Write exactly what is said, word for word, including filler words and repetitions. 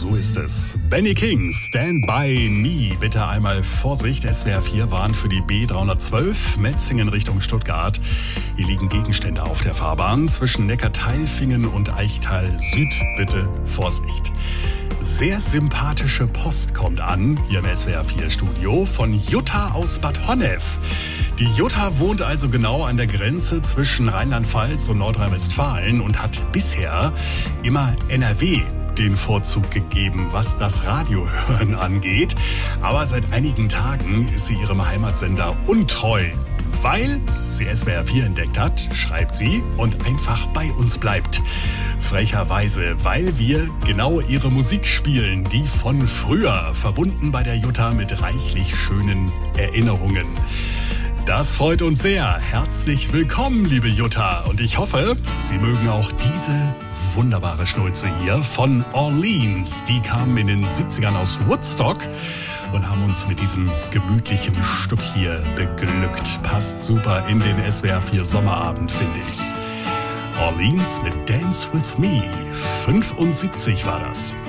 So ist es. Benny King, Stand By Me. Bitte einmal Vorsicht, S W R vier warnt für die B dreihundertzwölf, Metzingen Richtung Stuttgart. Hier liegen Gegenstände auf der Fahrbahn zwischen Neckarteilfingen und Eichtal Süd. Bitte Vorsicht. Sehr sympathische Post kommt an, hier im S W R vier Studio, von Jutta aus Bad Honnef. Die Jutta wohnt also genau an der Grenze zwischen Rheinland-Pfalz und Nordrhein-Westfalen und hat bisher immer N R W den Vorzug gegeben, was das Radiohören angeht. Aber seit einigen Tagen ist sie ihrem Heimatsender untreu, weil sie S W R vier entdeckt hat, schreibt sie, und einfach bei uns bleibt. Frecherweise, weil wir genau ihre Musik spielen, die von früher, verbunden bei der Jutta mit reichlich schönen Erinnerungen. Das freut uns sehr. Herzlich willkommen, liebe Jutta. Und ich hoffe, Sie mögen auch diese wunderbare Schnulze hier von Orleans. Die kamen in den siebzigern aus Woodstock und haben uns mit diesem gemütlichen Stück hier beglückt. Passt super in den S W R vier Sommerabend, finde ich. Orleans mit Dance With Me. fünfundsiebzig war das.